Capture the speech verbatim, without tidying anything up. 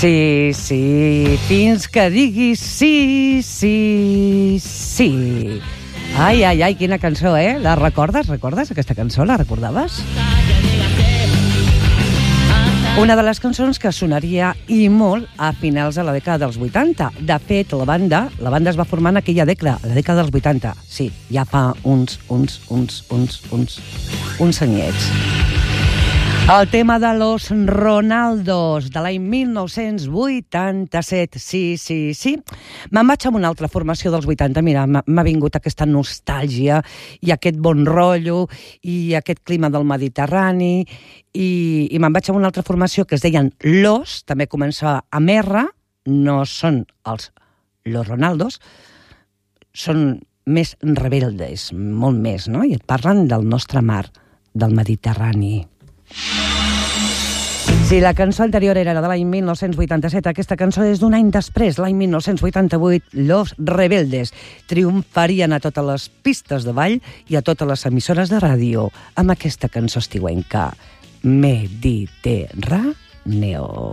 Sí, sí, fins que diguis sí, sí, sí. Ai, ai, ai, quina cançó, eh? La recordes? Recordes aquesta cançó? La recordaves? Una de les cançons que sonaria i molt a finals de la dècada dels vuitanta. De fet, la banda, la banda es va formar en aquella dècada, la dècada dels vuitanta. Sí, ja fa uns, uns, uns, uns, uns, uns anyets. El tema de Los Ronaldos, de l'any mil nou-cents vuitanta-set. Sí, sí, sí. Me'n vaig amb una altra formació dels vuitanta. Mira, m'ha vingut aquesta nostàlgia i aquest bon rotllo i aquest clima del Mediterrani i, i me'n vaig amb una altra formació que es deien Los, també comença amb R, no són els Los Ronaldos, són més rebeldes, molt més, no? I et parlen del nostre mar, del Mediterrani. Si la cançó anterior era de l'any mil nou-cents vuitanta-set, aquesta cançó és d'un any després, l'any mil nou-cents vuitanta-vuit, Los Rebeldes triomfarien a totes les pistes de ball i a totes les emissores de ràdio amb aquesta cançó estiuenca, Mediterráneo.